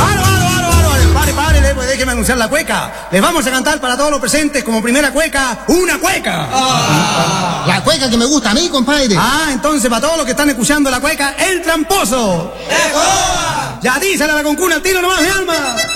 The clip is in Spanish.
Pare, pues déjeme anunciar la cueca. Les vamos a cantar para todos los presentes como primera cueca, una cueca. La cueca que me gusta a mí, compadre. Entonces para todos los que están escuchando la cueca, el tramposo. Ya dísela a la concuna, tiro nomás mi alma.